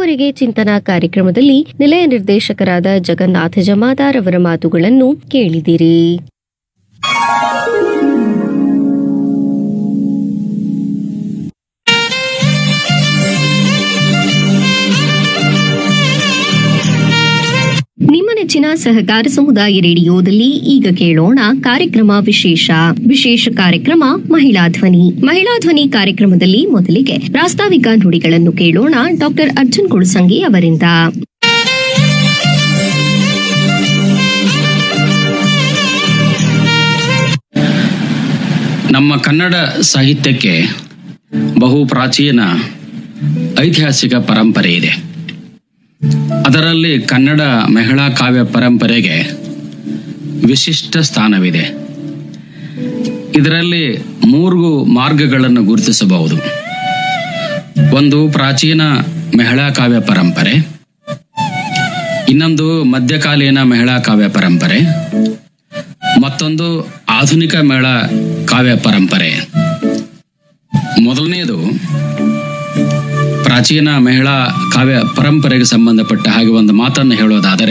ಇದುವರೆಗೆ ಚಿಂತನಾ ಕಾರ್ಯಕ್ರಮದಲ್ಲಿ ನಿಲಯ ನಿರ್ದೇಶಕರಾದ ಜಗನ್ನಾಥ ಜಮಾದಾರ್ ಅವರ ಮಾತುಗಳನ್ನು ಕೇಳಿದಿರಿ. ನಿಮ್ಮ ನೆಚ್ಚಿನ ಸಹಕಾರ ಸಮುದಾಯ ರೇಡಿಯೋದಲ್ಲಿ ಈಗ ಕೇಳೋಣ ಕಾರ್ಯಕ್ರಮ ವಿಶೇಷ ಕಾರ್ಯಕ್ರಮ ಮಹಿಳಾ ಧ್ವನಿ ಕಾರ್ಯಕ್ರಮದಲ್ಲಿ ಮೊದಲಿಗೆ ಪ್ರಾಸ್ತಾವಿಕ ನುಡಿಗಳನ್ನು ಕೇಳೋಣ. ಡಾಕ್ಟರ್ ಅರ್ಜುನ್ ಕುಳಸಂಗಿ ಅವರಿಂದ. ನಮ್ಮ ಕನ್ನಡ ಸಾಹಿತ್ಯಕ್ಕೆ ಬಹು ಪ್ರಾಚೀನ ಐತಿಹಾಸಿಕ ಪರಂಪರೆ ಇದೆ. ಅದರಲ್ಲಿ ಕನ್ನಡ ಮಹಿಳಾ ಕಾವ್ಯ ಪರಂಪರೆಗೆ ವಿಶಿಷ್ಟ ಸ್ಥಾನವಿದೆ. ಇದರಲ್ಲಿ 3 ಮಾರ್ಗಗಳನ್ನು ಗುರುತಿಸಬಹುದು. ಒಂದು ಪ್ರಾಚೀನ ಮಹಿಳಾ ಕಾವ್ಯ ಪರಂಪರೆ, ಇನ್ನೊಂದು ಮಧ್ಯಕಾಲೀನ ಮಹಿಳಾ ಕಾವ್ಯ ಪರಂಪರೆ, ಮತ್ತೊಂದು ಆಧುನಿಕ ಮಹಿಳಾ ಕಾವ್ಯ ಪರಂಪರೆ. ಮೊದಲನೆಯದು ಪ್ರಾಚೀನ ಮಹಿಳಾ ಕಾವ್ಯ ಪರಂಪರೆಗೆ ಸಂಬಂಧಪಟ್ಟ ಹಾಗೆ ಒಂದು ಮಾತನ್ನು ಹೇಳೋದಾದರೆ,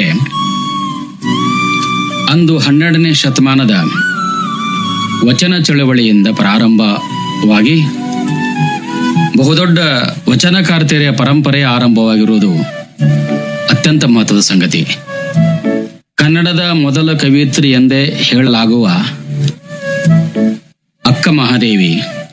ಅಂದು 12ನೇ ಶತಮಾನದ ವಚನ ಚಳವಳಿಯಿಂದ ಪ್ರಾರಂಭವಾಗಿ ಬಹುದೊಡ್ಡ ವಚನಕಾರ್ತಿಯರ ಪರಂಪರೆ ಆರಂಭವಾಗಿರುವುದು ಅತ್ಯಂತ ಮಹತ್ವದ ಸಂಗತಿ. ಕನ್ನಡದ ಮೊದಲ ಕವಿಯತ್ರಿ ಎಂದೇ ಹೇಳಲಾಗುವ ಅಕ್ಕ ಮಹಾದೇವಿ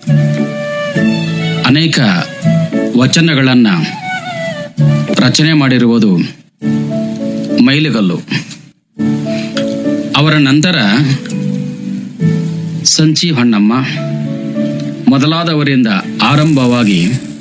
ಅನೇಕ ವಚನಗಳನ್ನ ರಚನೆ ಮಾಡಿರುವುದು ಮೈಲಿಗಲ್ಲು. ಅವರ ನಂತರ ಸಂಚಿ ಹೊನ್ನಮ್ಮ ಮೊದಲಾದವರಿಂದ ಆರಂಭವಾಗಿ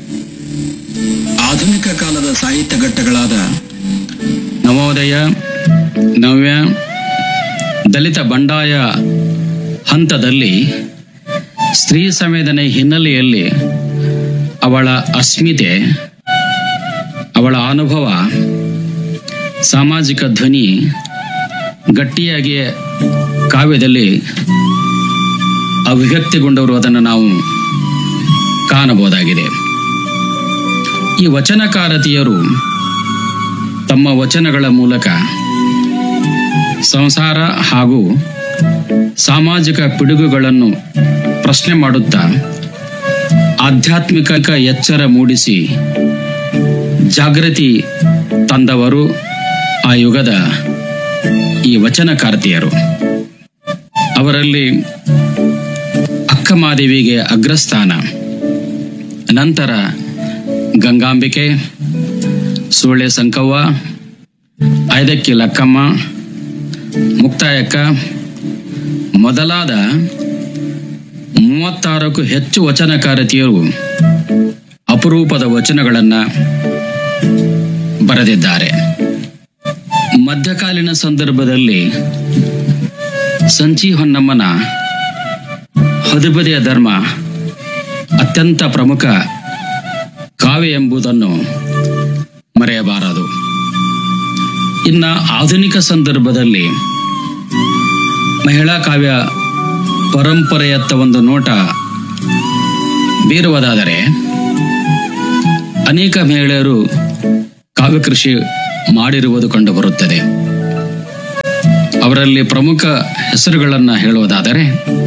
ಆಧುನಿಕ ಕಾಲದ ಸಾಹಿತ್ಯ ಘಟ್ಟಗಳಾದ ನವೋದಯ, ನವ್ಯ, ದಲಿತ ಬಂಡಾಯ ಹಂತದಲ್ಲಿ ಸ್ತ್ರೀ ಸಂವೇದನೆ ಹಿನ್ನೆಲೆಯಲ್ಲಿ ಅವಳ ಅಸ್ಮಿತೆ, ಅವಳ ಅನುಭವ, ಸಾಮಾಜಿಕ ಧ್ವನಿ ಗಟ್ಟಿಯಾಗಿ ಕಾವ್ಯದಲ್ಲಿ ಅಭಿವ್ಯಕ್ತಿಗೊಂಡವರು ನಾವು ಕಾಣಬಹುದಾಗಿದೆ. ಈ ವಚನಕಾರತಿಯರು ತಮ್ಮ ವಚನಗಳ ಮೂಲಕ ಸಂಸಾರ ಹಾಗೂ ಸಾಮಾಜಿಕ ಪಿಡುಗುಗಳನ್ನು ಪ್ರಶ್ನೆ ಮಾಡುತ್ತಾ ಆಧ್ಯಾತ್ಮಿಕ ಎಚ್ಚರ ಮೂಡಿಸಿ ಜಾಗೃತಿ ತಂದವರು ಆ ಯುಗದ ಈ ವಚನಕಾರ್ತಿಯರು. ಅವರಲ್ಲಿ ಅಕ್ಕಮಾದೇವಿಗೆ ಅಗ್ರಸ್ಥಾನ. ನಂತರ ಗಂಗಾಂಬಿಕೆ, ಸೂಳೆ ಸಂಕವ್ವ, ಐದಕ್ಕಿ ಲಕ್ಕಮ್ಮ, ಮುಕ್ತಾಯಕ್ಕ ಮೊದಲಾದ 36ಕ್ಕೂ ಹೆಚ್ಚು ವಚನಕಾರತಿಯರು ಅಪರೂಪದ ವಚನಗಳನ್ನು ಬರೆದಿದ್ದಾರೆ. ಮಧ್ಯಕಾಲೀನ ಸಂದರ್ಭದಲ್ಲಿ ಸಂಚಿ ಹೊನ್ನಮ್ಮನ ಹದಿಬದೆಯ ಧರ್ಮ ಅತ್ಯಂತ ಪ್ರಮುಖ ಕಾವ್ಯ ಎಂಬುದನ್ನು ಮರೆಯಬಾರದು. ಇನ್ನು ಆಧುನಿಕ ಸಂದರ್ಭದಲ್ಲಿ ಮಹಿಳಾ ಕಾವ್ಯ ಪರಂಪರೆಯತ್ತ ಒಂದು ನೋಟ ಬೀರುವುದಾದರೆ, ಅನೇಕ ಮಹಿಳೆಯರು ಕಾವ್ಯ ಕೃಷಿ ಮಾಡಿರುವುದು ಕಂಡುಬರುತ್ತದೆ. ಅವರಲ್ಲಿ ಪ್ರಮುಖ ಹೆಸರುಗಳನ್ನು ಹೇಳುವುದಾದರೆ,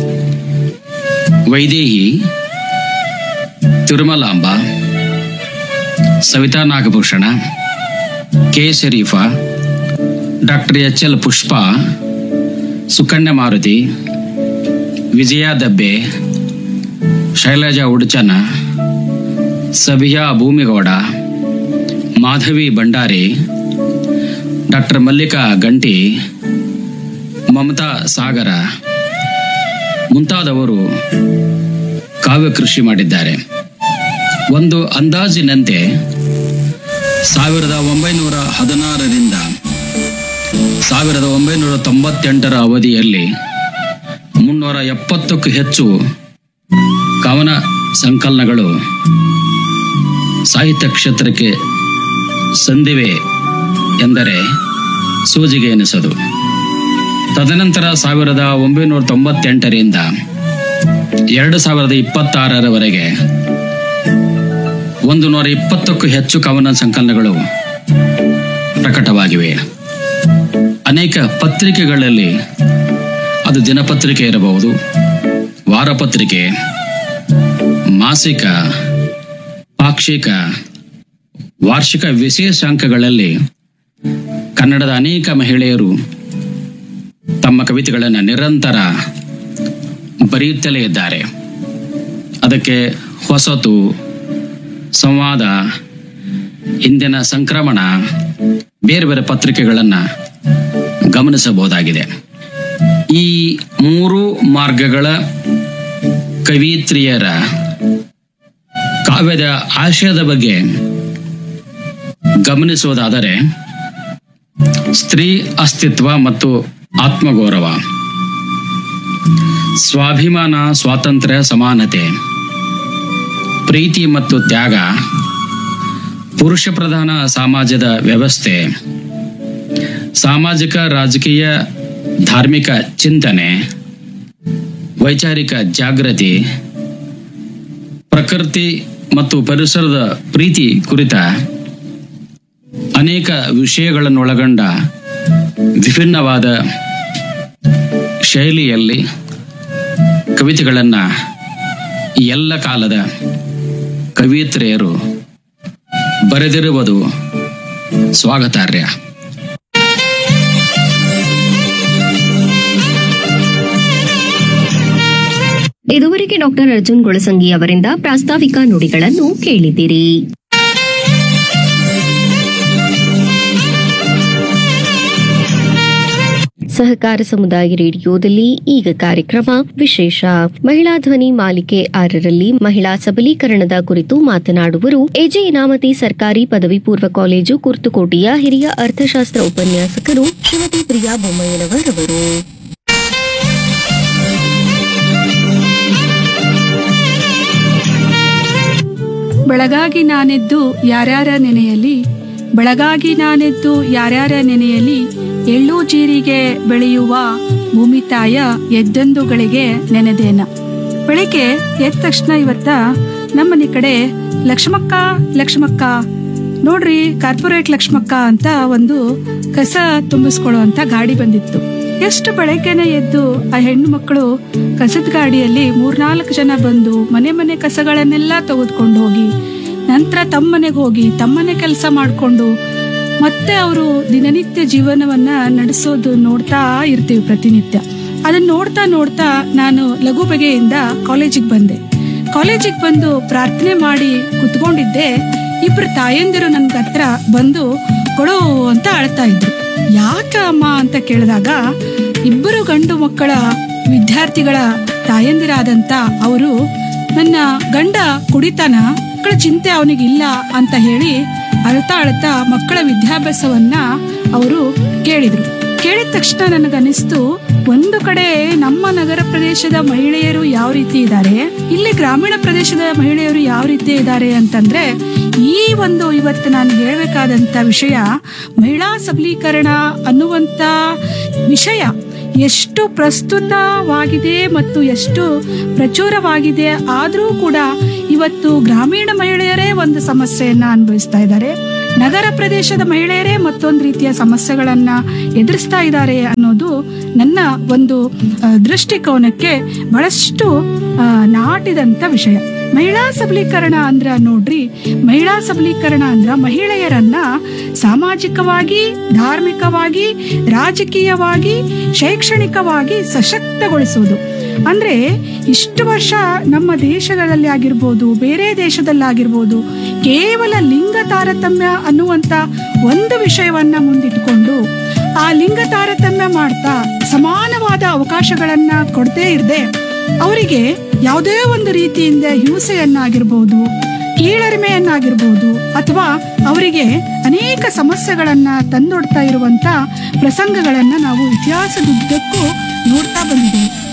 ವೈದೇಹಿ, ತಿರುಮಲಾಂಬ, ಸವಿತಾ ನಾಗಭೂಷಣ, ಕೆ ಶರೀಫಾ, ಡಾಕ್ಟರ್ ಎಚ್.ಎಲ್. ಪುಷ್ಪ, ಸುಕನ್ಯ ಮಾರುತಿ, ವಿಜಯ ದಬ್ಬೆ, ಶೈಲಜಾ ಉಡುಚನ, ಸಭಿಯಾ ಭೂಮಿಗೌಡ, ಮಾಧವಿ ಭಂಡಾರಿ, ಡಾಕ್ಟರ್ ಮಲ್ಲಿಕಾ ಗಂಟಿ, ಮಮತಾ ಸಾಗರ ಮುಂತಾದವರು ಕಾವ್ಯ ಕೃಷಿ ಮಾಡಿದ್ದಾರೆ. ಒಂದು ಅಂದಾಜಿನಂತೆ 1916ರಿಂದ 1998ರ ಅವಧಿಯಲ್ಲಿ 370ಕ್ಕೂ ಹೆಚ್ಚು ಕವನ ಸಂಕಲನಗಳು ಸಾಹಿತ್ಯ ಕ್ಷೇತ್ರಕ್ಕೆ ಸಂದಿವೆ ಎಂದರೆ ಸೂಜಿಗೆ ಎನಿಸದು. ತದನಂತರ 1998ರಿಂದ 2026ರವರೆಗೆ 120ಕ್ಕೂ ಹೆಚ್ಚು ಕವನ ಸಂಕಲನಗಳು ಪ್ರಕಟವಾಗಿವೆ. ಅನೇಕ ಪತ್ರಿಕೆಗಳಲ್ಲಿ, ಅದು ದಿನಪತ್ರಿಕೆ ಇರಬಹುದು, ವಾರಪತ್ರಿಕೆ, ಮಾಸಿಕ, ಪಾಕ್ಷಿಕ, ವಾರ್ಷಿಕ ವಿಶೇಷಾಂಕಗಳಲ್ಲಿ ಕನ್ನಡದ ಅನೇಕ ಮಹಿಳೆಯರು ತಮ್ಮ ಕವಿತೆಗಳನ್ನು ನಿರಂತರ ಬರೆಯುತ್ತಲೇ ಇದ್ದಾರೆ. ಅದಕ್ಕೆ ಹೊಸತು, ಸಂವಾದ, ಇಂದಿನ ಸಂಕ್ರಮಣ, ಬೇರೆ ಬೇರೆ ಪತ್ರಿಕೆಗಳನ್ನು ಗಮನಿಸಬಹುದಾಗಿದೆ. ಈ 3 ಮಾರ್ಗಗಳ ಕವಿತ್ರಿಯರ ಕಾವ್ಯದ ಆಶಯದ ಬಗ್ಗೆ ಗಮನಿಸುವುದಾದರೆ, ಸ್ತ್ರೀ ಅಸ್ತಿತ್ವ ಮತ್ತು ಆತ್ಮಗೌರವ, ಸ್ವಾಭಿಮಾನ, ಸ್ವಾತಂತ್ರ್ಯ, ಸಮಾನತೆ, ಪ್ರೀತಿ ಮತ್ತು ತ್ಯಾಗ, ಪುರುಷ ಪ್ರಧಾನ ಸಮಾಜದ ವ್ಯವಸ್ಥೆ, ಸಾಮಾಜಿಕ, ರಾಜಕೀಯ, ಧಾರ್ಮಿಕ ಚಿಂತನೆ, ವೈಚಾರಿಕ ಜಾಗೃತಿ, ಪ್ರಕೃತಿ ಮತ್ತು ಪರಿಸರದ ಪ್ರೀತಿ ಕುರಿತ ಅನೇಕ ವಿಷಯಗಳನ್ನೊಳಗೊಂಡ ವಿಭಿನ್ನವಾದ ಶೈಲಿಯಲ್ಲಿ ಕವಿತೆಗಳನ್ನು ಎಲ್ಲ ಕಾಲದ ಕವಿಯತ್ರಿಯರು ಬರೆದಿರುವುದು ಸ್ವಾಗತಾರ್ಹ. ಇದುವರೆಗೆ ಡಾಕ್ಟರ್ ಅರ್ಜುನ್ ಗೊಳಸಂಗಿ ಅವರಿಂದ ಪ್ರಾಸ್ತಾವಿಕ ನುಡಿಗಳನ್ನು ಕೇಳಿದಿರಿ. ಸಹಕಾರ ಸಮುದಾಯ ರೇಡಿಯೋದಲ್ಲಿ ಈಗ ಕಾರ್ಯಕ್ರಮ ವಿಶೇಷ. ಮಹಿಳಾ ಧ್ವನಿ ಮಾಲಿಕೆ 6ರಲ್ಲಿ ಮಹಿಳಾ ಸಬಲೀಕರಣದ ಕುರಿತು ಮಾತನಾಡುವರು ಎಜೆ ಇನಾಮತಿ ಸರ್ಕಾರಿ ಪದವಿ ಪೂರ್ವ ಕಾಲೇಜು ಕುರ್ತುಕೋಟೆಯ ಹಿರಿಯ ಅರ್ಥಶಾಸ್ತ್ರ ಉಪನ್ಯಾಸಕರು ಶ್ರೀಮತಿ ಪ್ರಿಯಾ ಬೊಮ್ಮಯ್ಯನವರವರು. ಬೆಳಗಾಗಿ ನಾನೆದ್ದು ಯಾರ್ಯಾರ ನೆನೆಯಲಿ, ಬೆಳಗಾಗಿ ನಾನೆದ್ದು ಯಾರ್ಯಾರ ನೆನೆಯಲಿ, ಎಳ್ಳು ಜೀರಿಗೆ ಬೆಳೆಯುವ ಭೂಮಿ ತಾಯ ಎದ್ದೆಂದುಗಳಿಗೆ ನೆನೆದೇನ. ಬೆಳಿಗ್ಗೆ ಎದ್ದ ತಕ್ಷಣ ಇವತ್ತ ನಮ್ಮನೆ ಕಡೆ ಲಕ್ಷ್ಮಕ್ಕ ನೋಡ್ರಿ, ಕಾರ್ಪೊರೇಟ್ ಲಕ್ಷ್ಮಕ್ಕ ಅಂತ ಒಂದು ಕಸ ತುಂಬಿಸ್ಕೊಳ್ಳುವಂತ ಗಾಡಿ ಬಂದಿತ್ತು. ಎಷ್ಟು ಬೆಳಗ್ಗೆನೆ ಎದ್ದು ಆ ಹೆಣ್ಣು ಮಕ್ಕಳು ಕಸದ ಗಾಡಿಯಲ್ಲಿ 3-4 ಜನ ಬಂದು ಮನೆ ಕಸಗಳನ್ನೆಲ್ಲ ತೆಗೆದುಕೊಂಡು ಹೋಗಿ ನಂತರ ತಮ್ಮನೆಗೆ ಹೋಗಿ ತಮ್ಮನೆ ಕೆಲಸ ಮಾಡಿಕೊಂಡು ಮತ್ತೆ ಅವರು ದಿನನಿತ್ಯ ಜೀವನವನ್ನ ನಡೆಸೋದು ನೋಡ್ತಾ ಇರ್ತೀವಿ ಪ್ರತಿನಿತ್ಯ. ಅದನ್ನ ನೋಡ್ತಾ ನಾನು ಲಘು ಬಗೆಯಿಂದ ಕಾಲೇಜಿಗೆ ಬಂದೆ. ಕಾಲೇಜಿಗೆ ಬಂದು ಪ್ರಾರ್ಥನೆ ಮಾಡಿ ಕುತ್ಕೊಂಡಿದ್ದೆ. 2 ತಾಯಂದಿರು ನನ್ನ ಹತ್ರ ಬಂದು ಕೊಡೋ ಅಂತ ಅಳ್ತಾ ಇದ್ರು. ಯಾಕ ಅಮ್ಮ ಅಂತ ಕೇಳಿದಾಗ, 2 ಗಂಡು ಮಕ್ಕಳ ವಿದ್ಯಾರ್ಥಿಗಳ ತಾಯಂದಿರಾದಂತ ಅವರು ನನ್ನ ಗಂಡ ಕುಡಿತಾನ, ಮಕ್ಕಳ ಚಿಂತೆ ಅವನಿಗಿಲ್ಲ ಅಂತ ಹೇಳಿ ಅಳ್ತಾ ಮಕ್ಕಳ ವಿದ್ಯಾಭ್ಯಾಸವನ್ನ ಅವರು ಕೇಳಿದ್ರು. ಕೇಳಿದ ತಕ್ಷಣ ನನಗನಿಸ್ತು, ಒಂದು ಕಡೆ ನಮ್ಮ ನಗರ ಪ್ರದೇಶದ ಮಹಿಳೆಯರು ಯಾವ ರೀತಿ ಇದ್ದಾರೆ, ಇಲ್ಲಿ ಗ್ರಾಮೀಣ ಪ್ರದೇಶದ ಮಹಿಳೆಯರು ಯಾವ ರೀತಿ ಇದ್ದಾರೆ ಅಂತಂದ್ರೆ, ಈ ಒಂದು ಇವತ್ತು ನಾನು ಹೇಳಬೇಕಾದಂತ ವಿಷಯ ಮಹಿಳಾ ಸಬಲೀಕರಣ ಅನ್ನುವಂತ ವಿಷಯ ಎಷ್ಟು ಪ್ರಸ್ತುತವಾಗಿದೆ ಮತ್ತು ಎಷ್ಟು ಪ್ರಚುರವಾಗಿದೆ. ಆದರೂ ಕೂಡ ಇವತ್ತು ಗ್ರಾಮೀಣ ಮಹಿಳೆಯರೇ ಒಂದು ಸಮಸ್ಯೆಯನ್ನ ಅನುಭವಿಸ್ತಾ ಇದ್ದಾರೆ, ನಗರ ಪ್ರದೇಶದ ಮಹಿಳೆಯರೇ ಮತ್ತೊಂದು ರೀತಿಯ ಸಮಸ್ಯೆಗಳನ್ನ ಎದುರಿಸ್ತಾ ಇದ್ದಾರೆ ಅನ್ನೋದು ನನ್ನ ಒಂದು ದೃಷ್ಟಿಕೋನಕ್ಕೆ ಬಹಳಷ್ಟು ನಾಟಿದಂತ ವಿಷಯ. ಮಹಿಳಾ ಸಬಲೀಕರಣ ಅಂದ್ರ ನೋಡ್ರಿ, ಮಹಿಳಾ ಸಬಲೀಕರಣ ಅಂದ್ರ ಮಹಿಳೆಯರನ್ನ ಸಾಮಾಜಿಕವಾಗಿ, ಧಾರ್ಮಿಕವಾಗಿ, ರಾಜಕೀಯವಾಗಿ, ಶೈಕ್ಷಣಿಕವಾಗಿ ಸಶಕ್ತಗೊಳಿಸುವುದು. ಅಂದ್ರೆ ಇಷ್ಟು ವರ್ಷ ನಮ್ಮ ದೇಶದಲ್ಲಿ ಆಗಿರ್ಬೋದು, ಬೇರೆ ದೇಶದಲ್ಲಾಗಿರ್ಬೋದು, ಕೇವಲ ಲಿಂಗ ತಾರತಮ್ಯ ಅನ್ನುವಂತ ಒಂದು ವಿಷಯವನ್ನ ಮುಂದಿಟ್ಕೊಂಡು ಆ ಲಿಂಗ ತಾರತಮ್ಯ ಮಾಡ್ತಾ ಸಮಾನವಾದ ಅವಕಾಶಗಳನ್ನ ಕೊಡದೇ ಇರದೆ ಅವರಿಗೆ ಯಾವುದೇ ಒಂದು ರೀತಿಯಿಂದ ಹಿಂಸೆಯನ್ನಾಗಿರ್ಬೋದು, ಕೀಳರಿಮೆಯನ್ನಾಗಿರ್ಬೋದು, ಅಥವಾ ಅವರಿಗೆ ಅನೇಕ ಸಮಸ್ಯೆಗಳನ್ನ ತಂದೊಡ್ತಾ ಇರುವಂತ ಪ್ರಸಂಗಗಳನ್ನ ನಾವು ಇತಿಹಾಸದುದ್ದಕ್ಕೂ ನೋಡ್ತಾ ಬಂದಿದ್ದೀವಿ.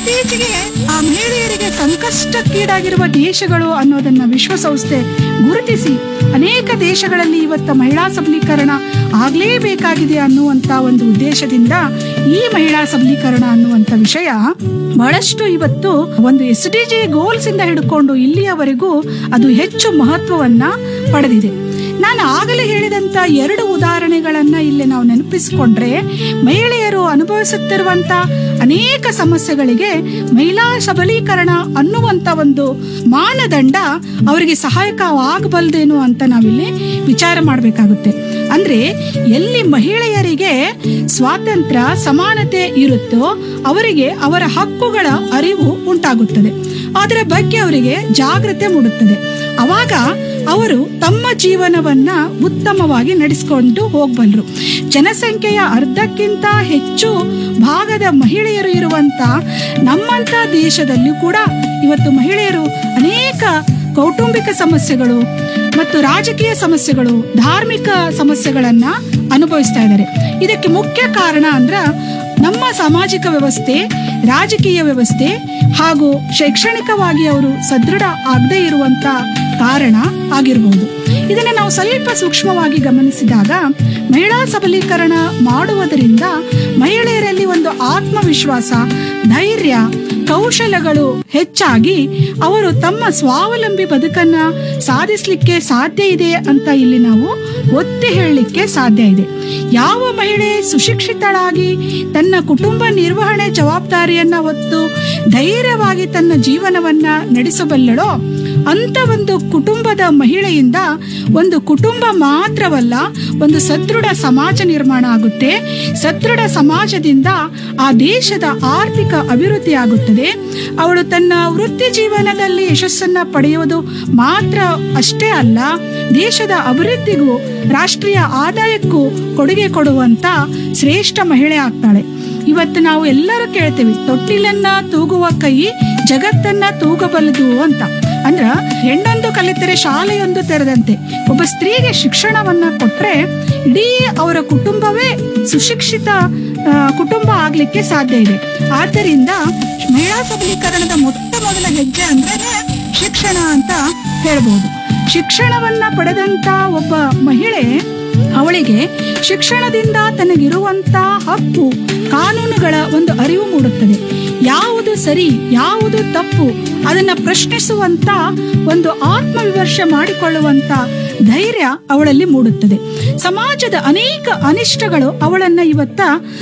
ಇತ್ತೀಚೆಗೆ ಆ ಮಹಿಳೆಯರಿಗೆ ಸಂಕಷ್ಟಕ್ಕೀಡಾಗಿರುವ ದೇಶಗಳು ಅನ್ನೋದನ್ನ ವಿಶ್ವಸಂಸ್ಥೆ ಗುರುತಿಸಿ ಅನೇಕ ದೇಶಗಳಲ್ಲಿ ಇವತ್ತು ಮಹಿಳಾ ಸಬಲೀಕರಣ ಆಗ್ಲೇಬೇಕಾಗಿದೆ ಅನ್ನುವಂತ ಒಂದು ಉದ್ದೇಶದಿಂದ ಈ ಮಹಿಳಾ ಸಬಲೀಕರಣ ಅನ್ನುವಂತ ವಿಷಯ ಬಹಳಷ್ಟು ಇವತ್ತು ಒಂದು SDG ಗೋಲ್ಸ್ ಇಂದ ಹಿಡ್ಕೊಂಡು ಇಲ್ಲಿಯವರೆಗೂ ಅದು ಹೆಚ್ಚು ಮಹತ್ವವನ್ನ ಪಡೆದಿದೆ. ನಾನು ಆಗಲೇ ಹೇಳಿದಂತ 2 ಉದಾಹರಣೆಗಳನ್ನ ಇಲ್ಲಿ ನಾವು ನೆನಪಿಸಿಕೊಂಡ್ರೆ ಮಹಿಳೆಯರು ಅನುಭವಿಸುತ್ತಿರುವಂತ ಅನೇಕ ಸಮಸ್ಯೆಗಳಿಗೆ ಮಹಿಳಾ ಸಬಲೀಕರಣ ಅನ್ನುವಂತ ಒಂದು ಮಾನದಂಡ ಅವರಿಗೆ ಸಹಾಯಕವಾಗಬಲ್ಲದೇನು ಅಂತ ನಾವಿಲ್ಲಿ ವಿಚಾರ ಮಾಡಬೇಕಾಗುತ್ತೆ. ಅಂದ್ರೆ ಎಲ್ಲಿ ಮಹಿಳೆಯರಿಗೆ ಸ್ವಾತಂತ್ರ್ಯ ಸಮಾನತೆ ಇರುತ್ತೋ ಅವರಿಗೆ ಅವರ ಹಕ್ಕುಗಳ ಅರಿವು ಉಂಟಾಗುತ್ತದೆ, ಅದರ ಬಗ್ಗೆ ಅವರಿಗೆ ಜಾಗೃತಿ ಮೂಡುತ್ತದೆ. ಅವಾಗ ಅವರು ತಮ್ಮ ಜೀವನವನ್ನ ಉತ್ತಮವಾಗಿ ನಡೆಸಿಕೊಂಡು ಹೋಗಬಲ್ಲರು. ಜನಸಂಖ್ಯೆಯ ಅರ್ಧಕ್ಕಿಂತ ಹೆಚ್ಚು ಭಾಗದ ಮಹಿಳೆಯರು ಇರುವಂತ ನಮ್ಮಂತ ದೇಶದಲ್ಲಿ ಕೂಡ ಇವತ್ತು ಮಹಿಳೆಯರು ಅನೇಕ ಕೌಟುಂಬಿಕ ಸಮಸ್ಯೆಗಳು ಮತ್ತು ರಾಜಕೀಯ ಸಮಸ್ಯೆಗಳು, ಧಾರ್ಮಿಕ ಸಮಸ್ಯೆಗಳನ್ನ ಅನುಭವಿಸ್ತಾ ಇದ್ದಾರೆ. ಇದಕ್ಕೆ ಮುಖ್ಯ ಕಾರಣ ಅಂದ್ರ ನಮ್ಮ ಸಾಮಾಜಿಕ ವ್ಯವಸ್ಥೆ, ರಾಜಕೀಯ ವ್ಯವಸ್ಥೆ ಹಾಗೂ ಶೈಕ್ಷಣಿಕವಾಗಿ ಅವರು ಸದೃಢ ಆಗದೆ ಇರುವಂತ ಕಾರಣ ಆಗಿರಬಹುದು. ಇದನ್ನ ನಾವು ಸ್ವಲ್ಪ ಸೂಕ್ಷ್ಮವಾಗಿ ಗಮನಿಸಿದಾಗ ಮಹಿಳಾ ಸಬಲೀಕರಣ ಮಾಡುವುದರಿಂದ ಮಹಿಳೆಯರಲ್ಲಿ ಒಂದು ಆತ್ಮವಿಶ್ವಾಸ, ಧೈರ್ಯ, ಕೌಶಲಗಳು ಹೆಚ್ಚಾಗಿ ಅವರು ತಮ್ಮ ಸ್ವಾವಲಂಬಿ ಬದುಕನ್ನ ಸಾಧಿಸಲಿಕ್ಕೆ ಸಾಧ್ಯ ಇದೆ ಅಂತ ಇಲ್ಲಿ ನಾವು ಒತ್ತಿ ಹೇಳಲಿಕ್ಕೆ ಸಾಧ್ಯ ಇದೆ. ಯಾವ ಮಹಿಳೆ ಸುಶಿಕ್ಷಿತಳಾಗಿ ತನ್ನ ಕುಟುಂಬ ನಿರ್ವಹಣೆ ಜವಾಬ್ದಾರಿಯನ್ನ ಹೊತ್ತು ಧೈರ್ಯವಾಗಿ ತನ್ನ ಜೀವನವನ್ನ ನಡೆಸಬಲ್ಲಳೋ ಅಂತ ಒಂದು ಕುಟುಂಬದ ಮಹಿಳೆಯಿಂದ ಒಂದು ಕುಟುಂಬ ಮಾತ್ರವಲ್ಲ, ಒಂದು ಸದೃಢ ಸಮಾಜ ನಿರ್ಮಾಣ ಆಗುತ್ತೆ. ಸದೃಢ ಸಮಾಜದಿಂದ ಆ ದೇಶದ ಆರ್ಥಿಕ ಅಭಿವೃದ್ಧಿ ಆಗುತ್ತದೆ. ಅವಳು ತನ್ನ ವೃತ್ತಿ ಜೀವನದಲ್ಲಿ ಯಶಸ್ಸನ್ನ ಪಡೆಯುವುದು ಮಾತ್ರ ಅಷ್ಟೇ ಅಲ್ಲ, ದೇಶದ ಅಭಿವೃದ್ಧಿಗೂ ರಾಷ್ಟ್ರೀಯ ಆದಾಯಕ್ಕೂ ಕೊಡುಗೆ ಕೊಡುವಂತ ಶ್ರೇಷ್ಠ ಮಹಿಳೆ ಆಗ್ತಾಳೆ. ಇವತ್ತು ನಾವು ಎಲ್ಲರೂ ಕೇಳ್ತೇವೆ, ತೊಟ್ಟಿಲನ್ನ ತೂಗುವ ಕೈ ಜಗತ್ತನ್ನ ತೂಗಬಲ್ಲದು ಅಂತ. ಅಂದ್ರ ಹೆಣ್ಣೊಂದು ಕಲಿತರೆ ಶಾಲೆಯೊಂದು ತೆರೆದಂತೆ. ಒಬ್ಬ ಸ್ತ್ರೀಗೆ ಶಿಕ್ಷಣವನ್ನ ಕೊಟ್ರೆ ಇಡೀ ಅವರ ಕುಟುಂಬವೇ ಸುಶಿಕ್ಷಿತ ಕುಟುಂಬ ಆಗ್ಲಿಕ್ಕೆ ಸಾಧ್ಯ ಇದೆ. ಆದ್ದರಿಂದ ಮಹಿಳಾ ಸಬಲೀಕರಣದ ಮೊದಲ ಹೆಜ್ಜೆ ಅಂದ್ರೆ ಶಿಕ್ಷಣ ಅಂತ ಹೇಳ್ಬೋದು. ಶಿಕ್ಷಣವನ್ನ ಪಡೆದಂತ ಒಬ್ಬ ಮಹಿಳೆ ಅವಳಿಗೆ ಶಿಕ್ಷಣದಿಂದ ತನಗಿರುವಂತ ಹಕ್ಕು, ಕಾನೂನುಗಳ ಒಂದು ಅರಿವು ಮೂಡುತ್ತದೆ. ಯಾವುದು ಸರಿ, ಯಾವುದು ತಪ್ಪು ಅದನ್ನ ಪ್ರಶ್ನಿಸುವಂತ ಒಂದು ಆತ್ಮವಿಮರ್ಶೆ ಮಾಡಿಕೊಳ್ಳುವಂತ ಧೈರ್ಯ ಅವಳಲ್ಲಿ ಮೂಡುತ್ತದೆ. ಸಮಾಜದ ಅನೇಕ ಅನಿಷ್ಟಗಳು ಅವಳನ್ನ ಇವತ್ತ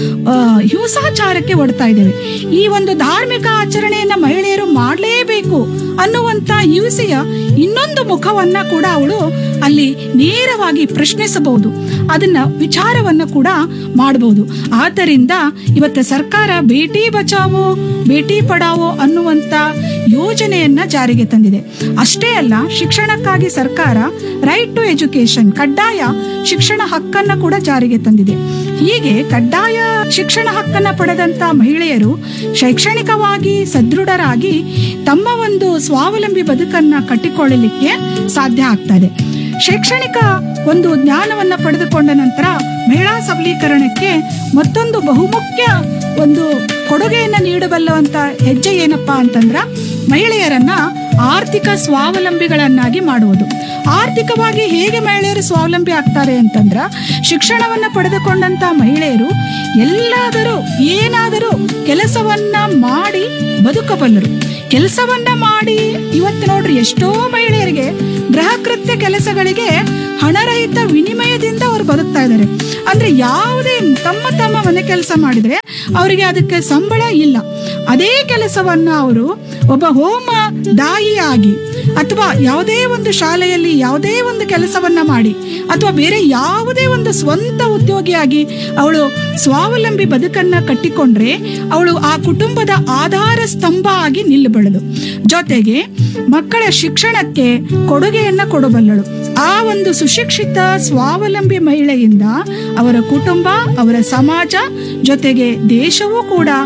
ಹಿಂಸಾಚಾರಕ್ಕೆ ಒಡ್ತಾ ಇದ್ದೇವೆ. ಈ ಒಂದು ಧಾರ್ಮಿಕ ಆಚರಣೆಯನ್ನ ಮಹಿಳೆಯರು ಮಾಡಲೇಬೇಕು ಅನ್ನುವಂತ ಹಿಂಸೆಯ ಇನ್ನೊಂದು ಮುಖವನ್ನ ಕೂಡ ಅವಳು ಅಲ್ಲಿ ನೇರವಾಗಿ ಪ್ರಶ್ನಿಸಬಹುದು, ಅದನ್ನ ವಿಚಾರವನ್ನ ಕೂಡ ಮಾಡಬಹುದು. ಆದ್ದರಿಂದ ಇವತ್ತು ಸರ್ಕಾರ ಬೇಟಿ ಬಚಾವೋ ಬೇಟಿ ಪಡಾವೋ ಅನ್ನುವಂತ ಯೋಜನೆಯನ್ನ ಜಾರಿಗೆ ತಂದಿದೆ. ಅಷ್ಟೇ ಅಲ್ಲ, ಶಿಕ್ಷಣಕ್ಕಾಗಿ ಸರ್ಕಾರ ರೈಟ್ ಟು ಎಜುಕೇಶನ್, ಕಡ್ಡಾಯ ಶಿಕ್ಷಣ ಹಕ್ಕನ್ನ ಕೂಡ ಜಾರಿಗೆ ತಂದಿದೆ. ಹೀಗೆ ಕಡ್ಡಾಯ ಶಿಕ್ಷಣ ಹಕ್ಕನ್ನ ಪಡೆದಂತ ಮಹಿಳೆಯರು ಶೈಕ್ಷಣಿಕವಾಗಿ ಸದೃಢರಾಗಿ ತಮ್ಮ ಒಂದು ಸ್ವಾವಲಂಬಿ ಬದುಕನ್ನ ಕಟ್ಟಿಕೊಳ್ಳಲಿಕ್ಕೆ ಸಾಧ್ಯ ಆಗ್ತದೆ. ಶೈಕ್ಷಣಿಕ ಒಂದು ಜ್ಞಾನವನ್ನ ಪಡೆದುಕೊಂಡ ನಂತರ ಮಹಿಳಾ ಸಬಲೀಕರಣಕ್ಕೆ ಮತ್ತೊಂದು ಬಹುಮುಖ್ಯ ಒಂದು ಕೊಡುಗೆಯನ್ನ ನೀಡಬಲ್ಲವಂತ ಹೆಜ್ಜೆ ಏನಪ್ಪಾ ಅಂತಂದ್ರ ಮಹಿಳೆಯರನ್ನ ಆರ್ಥಿಕ ಸ್ವಾವಲಂಬಿಗಳನ್ನಾಗಿ ಮಾಡುವುದು. ಆರ್ಥಿಕವಾಗಿ ಹೇಗೆ ಮಹಿಳೆಯರು ಸ್ವಾವಲಂಬಿ ಆಗ್ತಾರೆ ಅಂತಂದ್ರ ಶಿಕ್ಷಣವನ್ನ ಪಡೆದುಕೊಂಡಂತ ಮಹಿಳೆಯರು ಎಲ್ಲಾದರೂ ಏನಾದರೂ ಕೆಲಸವನ್ನ ಮಾಡಿ ಬದುಕಬಲ್ಲರು. ಕೆಲಸವನ್ನ ಮಾಡಿ ಇವತ್ತು ನೋಡ್ರಿ, ಎಷ್ಟೋ ಮಹಿಳೆಯರಿಗೆ ಗೃಹ ಕೃತ್ಯ ಕೆಲಸಗಳಿಗೆ ಹಣರಹಿತ ವಿನಿಮಯದಿಂದ ಅವರು ಬದುಕ್ತಾ ಇದ್ದಾರೆ. ಅಂದ್ರೆ ಯಾವುದೇ ತಮ್ಮ ಮನೆ ಕೆಲಸ ಮಾಡಿದ್ರೆ ಅವರಿಗೆ ಅದಕ್ಕೆ ಸಂಬಳ ಇಲ್ಲ. ಅದೇ ಕೆಲಸವನ್ನ ಅವರು ಒಬ್ಬ ಹೋಮ ದಾಯಿಯಾಗಿ ಅಥವಾ ಯಾವುದೇ ಒಂದು ಶಾಲೆಯಲ್ಲಿ ಯಾವುದೇ ಒಂದು ಕೆಲಸವನ್ನ ಮಾಡಿ ಅಥವಾ ಬೇರೆ ಯಾವುದೇ ಒಂದು ಸ್ವಂತ ಉದ್ಯೋಗಿಯಾಗಿ ಅವಳು ಸ್ವಾವಲಂಬಿ ಬದುಕನ್ನ ಕಟ್ಟಿಕೊಂಡ್ರೆ ಅವಳು ಆ ಕುಟುಂಬದ ಆಧಾರ ಸ್ತಂಭ ಆಗಿ ನಿಲ್ಲಬಲ್ಲಳು. ಜೊತೆಗೆ ಮಕ್ಕಳ ಶಿಕ್ಷಣಕ್ಕೆ ಕೊಡುಗೆಯನ್ನ ಕೊಡಬಲ್ಲಳು. ಆ ಒಂದು ಸುಶಿಕ್ಷಿತ ಸ್ವಾವಲಂಬಿ ಮಹಿಳೆಯಿಂದ ಅವರ ಕುಟುಂಬ, ಅವರ ಸಮಾಜ, ಜೊತೆಗೆ ದೇಶವೂ ಕೂಡ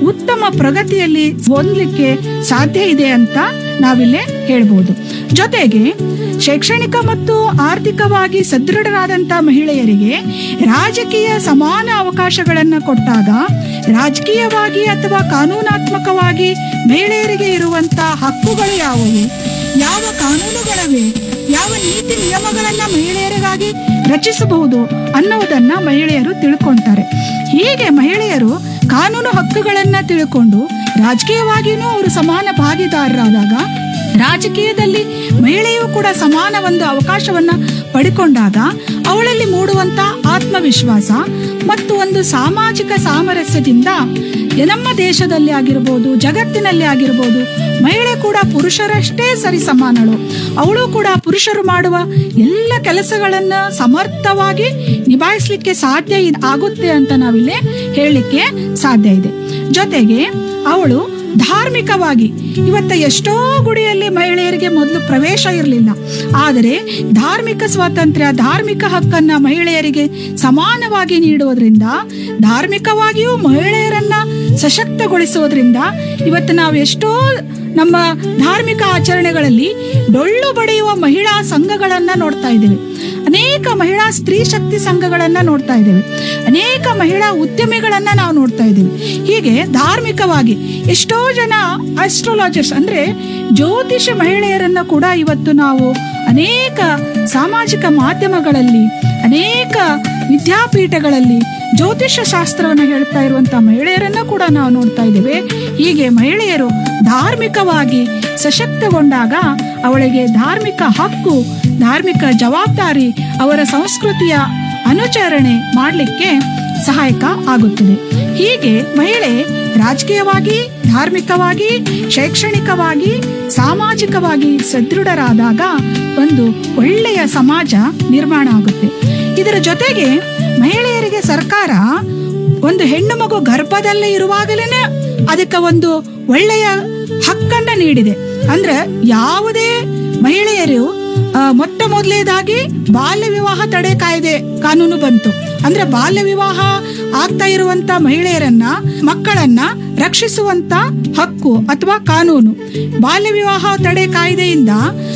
ಉತ್ತಮ ಪ್ರಗತಿಯಲ್ಲಿ ಹೊಂದಲಿಕ್ಕೆ ಸಾಧ್ಯ ಇದೆ ಅಂತ ನಾವಿಲ್ಲೇ ಹೇಳ್ಬೋದು. ಜೊತೆಗೆ ಶೈಕ್ಷಣಿಕ ಮತ್ತು ಆರ್ಥಿಕವಾಗಿ ಸದೃಢರಾದಂಥ ಮಹಿಳೆಯರಿಗೆ ರಾಜಕೀಯ ಸಮಾನ ಅವಕಾಶಗಳನ್ನು ಕೊಟ್ಟಾಗ ರಾಜಕೀಯವಾಗಿ ಅಥವಾ ಕಾನೂನಾತ್ಮಕವಾಗಿ ಮಹಿಳೆಯರಿಗೆ ಇರುವಂತ ಹಕ್ಕುಗಳು ಯಾವುವು, ಯಾವ ಕಾನೂನುಗಳಿವೆ, ಯಾವ ನೀತಿ ನಿಯಮಗಳನ್ನ ಮಹಿಳೆಯರಿಗಾಗಿ ರಚಿಸಬಹುದು ಅನ್ನೋದನ್ನ ಮಹಿಳೆಯರು ತಿಳ್ಕೊಂತಾರೆ. ಹೀಗೆ ಮಹಿಳೆಯರು ಕಾನೂನು ಹಕ್ಕುಗಳನ್ನ ತಿಳ್ಕೊಂಡು ರಾಜಕೀಯವಾಗಿಯೂ ಅವರು ಸಮಾನ ಭಾಗಿದಾರರಾದಾಗ, ರಾಜಕೀಯದಲ್ಲಿ ಮಹಿಳೆಯೂ ಕೂಡ ಸಮಾನ ಒಂದು ಅವಕಾಶವನ್ನ ಪಡ್ಕೊಂಡಾಗ ಅವಳಲ್ಲಿ ಮೂಡುವಂತ ಆತ್ಮವಿಶ್ವಾಸ ಮತ್ತು ಒಂದು ಸಾಮಾಜಿಕ ಸಾಮರಸ್ಯದಿಂದ ನಮ್ಮ ದೇಶದಲ್ಲಿ ಆಗಿರ್ಬೋದು, ಜಗತ್ತಿನಲ್ಲಿ ಆಗಿರ್ಬೋದು, ಮಹಿಳೆ ಕೂಡ ಪುರುಷರಷ್ಟೇ ಸರಿ ಸಮಾನಳು. ಅವಳು ಕೂಡ ಪುರುಷರು ಮಾಡುವ ಎಲ್ಲ ಕೆಲಸಗಳನ್ನ ಸಮರ್ಥವಾಗಿ ನಿಭಾಯಿಸ್ಲಿಕ್ಕೆ ಸಾಧ್ಯ ಆಗುತ್ತೆ ಅಂತ ನಾವಿಲ್ಲಿ ಹೇಳಲಿಕ್ಕೆ ಸಾಧ್ಯ ಇದೆ. ಜೊತೆಗೆ ಅವಳು ಧಾರ್ಮಿಕವಾಗಿ, ಇವತ್ತ ಎಷ್ಟೋ ಗುಡಿಯಲ್ಲಿ ಮಹಿಳೆಯರಿಗೆ ಮೊದಲು ಪ್ರವೇಶ ಇರಲಿಲ್ಲ, ಆದರೆ ಧಾರ್ಮಿಕ ಸ್ವಾತಂತ್ರ್ಯ, ಧಾರ್ಮಿಕ ಹಕ್ಕನ್ನ ಮಹಿಳೆಯರಿಗೆ ಸಮಾನವಾಗಿ ನೀಡುವುದರಿಂದ, ಧಾರ್ಮಿಕವಾಗಿಯೂ ಮಹಿಳೆಯರನ್ನ ಸಶಕ್ತಗೊಳಿಸುವುದರಿಂದ ಇವತ್ತು ನಾವು ಎಷ್ಟೋ ನಮ್ಮ ಧಾರ್ಮಿಕ ಆಚರಣೆಗಳಲ್ಲಿ ಡೊಳ್ಳು ಬಡಿಯುವ ಮಹಿಳಾ ಸಂಘಗಳನ್ನ ನೋಡ್ತಾ ಇದ್ದೇವೆ, ಅನೇಕ ಮಹಿಳಾ ಸ್ತ್ರೀ ಶಕ್ತಿ ಸಂಘಗಳನ್ನ ನೋಡ್ತಾ ಇದ್ದೇವೆ, ಅನೇಕ ಮಹಿಳಾ ಉದ್ಯಮಿಗಳನ್ನ ನಾವು ನೋಡ್ತಾ ಇದ್ದೇವೆ. ಹೀಗೆ ಧಾರ್ಮಿಕವಾಗಿ ಎಷ್ಟೋ ಜನ ಆಸ್ಟ್ರಾಲಜರ್ಸ್ ಅಂದ್ರೆ ಜ್ಯೋತಿಷ ಮಹಿಳೆಯರನ್ನ ಕೂಡ ಇವತ್ತು ನಾವು ಅನೇಕ ಸಾಮಾಜಿಕ ಮಾಧ್ಯಮಗಳಲ್ಲಿ, ಅನೇಕ ವಿದ್ಯಾಪೀಠಗಳಲ್ಲಿ ಜ್ಯೋತಿಷ ಶಾಸ್ತ್ರವನ್ನು ಹೇಳ್ತಾ ಇರುವಂತ ಮಹಿಳೆಯರನ್ನ ಕೂಡ ನಾವು ನೋಡ್ತಾ ಇದ್ದೇವೆ. ಹೀಗೆ ಮಹಿಳೆಯರು ಧಾರ್ಮಿಕವಾಗಿ ಸಶಕ್ತಗೊಂಡಾಗ ಅವಳಿಗೆ ಧಾರ್ಮಿಕ ಹಕ್ಕು, ಧಾರ್ಮಿಕ ಜವಾಬ್ದಾರಿ, ಅವರ ಸಂಸ್ಕೃತಿಯ ಅನುಚರಣೆ ಮಾಡಲಿಕ್ಕೆ ಸಹಾಯಕ ಆಗುತ್ತದೆ. ಹೀಗೆ ಮಹಿಳೆ ರಾಜಕೀಯವಾಗಿ, ಧಾರ್ಮಿಕವಾಗಿ, ಶೈಕ್ಷಣಿಕವಾಗಿ, ಸಾಮಾಜಿಕವಾಗಿ ಸದೃಢರಾದಾಗ ಒಂದು ಒಳ್ಳೆಯ ಸಮಾಜ ನಿರ್ಮಾಣ ಆಗುತ್ತೆ. ಇದರ ಜೊತೆಗೆ ಮಹಿಳೆಯರಿಗೆ ಸರ್ಕಾರ ಒಂದು ಹೆಣ್ಣು ಮಗು ಗರ್ಭದಲ್ಲೇ ಇರುವಾಗಲೇ ಅದಕ್ಕೆ ಒಂದು ಒಳ್ಳೆಯ ಹಕ್ಕನ್ನ ನೀಡಿದೆ. ಅಂದ್ರೆ ಯಾವುದೇ ಮಹಿಳೆಯರು ಮೊಟ್ಟ ಮೊದಲೇದಾಗಿ ಬಾಲ್ಯ ವಿವಾಹ ತಡೆ ಕಾಯ್ದೆ ಕಾನೂನು ಬಂತು. ಅಂದ್ರೆ ಬಾಲ್ಯ ವಿವಾಹ ಆಗ್ತಾ ಇರುವಂತ ಮಹಿಳೆಯರನ್ನ, ಮಕ್ಕಳನ್ನ ರಕ್ಷಿಸುವಂತ ಹಕ್ಕು ಅಥವಾ ಕಾನೂನು. ಬಾಲ್ಯ ವಿವಾಹ ತಡೆ ಕಾಯ್ದೆಯಿಂದ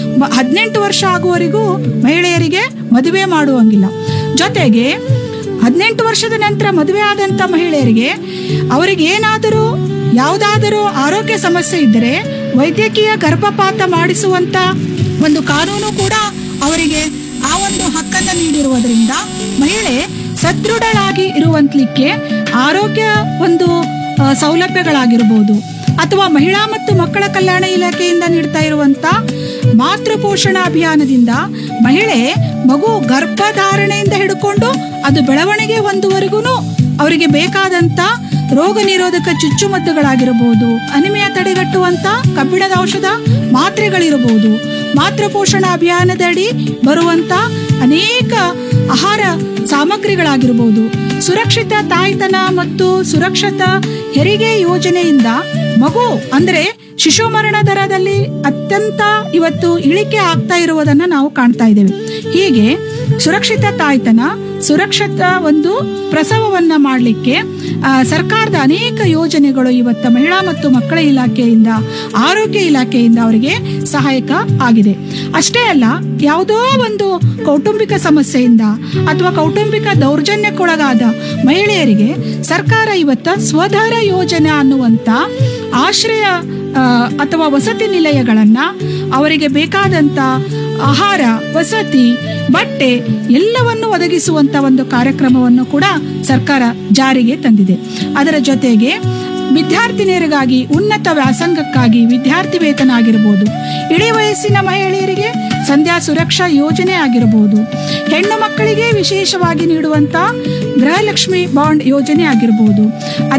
18 ವರ್ಷ ಆಗುವವರೆಗೂ ಮಹಿಳೆಯರಿಗೆ ಮದುವೆ ಮಾಡುವಂಗಿಲ್ಲ. ಜೊತೆಗೆ 18 ವರ್ಷದ ನಂತರ ಮದುವೆ ಆದಂತ ಮಹಿಳೆಯರಿಗೆ ಅವರಿಗೆ ಏನಾದರೂ ಯಾವುದಾದರೂ ಆರೋಗ್ಯ ಸಮಸ್ಯೆ ಇದ್ದರೆ ವೈದ್ಯಕೀಯ ಗರ್ಭಪಾತ ಮಾಡಿಸುವಂತ ಒಂದು ಕಾನೂನು ಕೂಡ ಅವರಿಗೆ ಆ ಒಂದು ಹಕ್ಕನ್ನ ನೀಡಿರುವುದರಿಂದ ಮಹಿಳೆ ಸದೃಢಳಾಗಿ ಇರುವಂತಲಿಕ್ಕೆ ಆರೋಗ್ಯ ಒಂದು ಸೌಲಭ್ಯಗಳಾಗಿರ್ಬೋದು, ಅಥವಾ ಮಹಿಳಾ ಮತ್ತು ಮಕ್ಕಳ ಕಲ್ಯಾಣ ಇಲಾಖೆಯಿಂದ ನೀಡ್ತಾ ಇರುವಂತ ಮಾತೃ ಪೋಷಣಾ ಅಭಿಯಾನದಿಂದ ಮಹಿಳೆ ಮಗು ಗರ್ಭಧಾರಣೆಯಿಂದ ಹಿಡ್ಕೊಂಡು ಅದು ಬೆಳವಣಿಗೆ ಹೊಂದುವರೆಗೂ ಅವರಿಗೆ ಬೇಕಾದಂತ ರೋಗ ನಿರೋಧಕ ಚುಚ್ಚುಮದ್ದುಗಳಾಗಿರಬಹುದು, ಅನಿಮಿಯಾ ತಡೆಗಟ್ಟುವಂತ ಕಬ್ಬಿಣದ ಔಷಧ ಮಾತ್ರೆಗಳಿರಬಹುದು, ಮಾತೃ ಪೋಷಣಾ ಅಭಿಯಾನದಡಿ ಬರುವಂತ ಅನೇಕ ಆಹಾರ ಸಾಮಗ್ರಿಗಳಾಗಿರಬಹುದು, ಸುರಕ್ಷಿತ ತಾಯ್ತನ ಮತ್ತು ಸುರಕ್ಷಿತ ಹೆರಿಗೆ ಯೋಜನೆಯಿಂದ ಮಗು ಅಂದ್ರೆ ಶಿಶು ಮರಣ ದರದಲ್ಲಿ ಅತ್ಯಂತ ಇವತ್ತು ಇಳಿಕೆ ಆಗ್ತಾ ಇರುವುದನ್ನ ನಾವು ಕಾಣ್ತಾ ಇದ್ದೇವೆ. ಹೀಗೆ ಸುರಕ್ಷಿತ ತಾಯ್ತನ, ಸುರಕ್ಷಿತ ಒಂದು ಪ್ರಸವವನ್ನ ಮಾಡಲಿಕ್ಕೆ ಸರ್ಕಾರದ ಅನೇಕ ಯೋಜನೆಗಳು ಇವತ್ತು ಮಹಿಳಾ ಮತ್ತು ಮಕ್ಕಳ ಇಲಾಖೆಯಿಂದ, ಆರೋಗ್ಯ ಇಲಾಖೆಯಿಂದ ಅವರಿಗೆ ಸಹಾಯಕ ಆಗಿದೆ. ಅಷ್ಟೇ ಅಲ್ಲ, ಯಾವುದೋ ಒಂದು ಕೌಟುಂಬಿಕ ಸಮಸ್ಯೆಯಿಂದ ಅಥವಾ ಕೌಟುಂಬಿಕ ದೌರ್ಜನ್ಯಕ್ಕೊಳಗಾದ ಮಹಿಳೆಯರಿಗೆ ಸರ್ಕಾರ ಇವತ್ತ ಸ್ವಧಾರ ಯೋಜನೆ ಅನ್ನುವಂತ ಆಶ್ರಯ ಅಥವಾ ವಸತಿ ನಿಲಯಗಳನ್ನ, ಅವರಿಗೆ ಬೇಕಾದಂತ ಆಹಾರ, ವಸತಿ, ಬಟ್ಟೆ ಎಲ್ಲವನ್ನು ಒದಗಿಸುವಂತ ಒಂದು ಕಾರ್ಯಕ್ರಮವನ್ನು ಕೂಡ ಸರ್ಕಾರ ಜಾರಿಗೆ ತಂದಿದೆ. ಅದರ ಜೊತೆಗೆ ವಿದ್ಯಾರ್ಥಿನಿಯರಿಗಾಗಿ ಉನ್ನತ ವ್ಯಾಸಂಗಕ್ಕಾಗಿ ವಿದ್ಯಾರ್ಥಿ ವೇತನ ಆಗಿರಬಹುದು, ಇಳಿ ವಯಸ್ಸಿನ ಮಹಿಳೆಯರಿಗೆ ಸಂಧ್ಯಾ ಸುರಕ್ಷಾ ಯೋಜನೆ ಆಗಿರಬಹುದು, ಹೆಣ್ಣು ಮಕ್ಕಳಿಗೆ ವಿಶೇಷವಾಗಿ ನೀಡುವಂತ ಗೃಹಲಕ್ಷ್ಮಿ ಬಾಂಡ್ ಯೋಜನೆ ಆಗಿರಬಹುದು.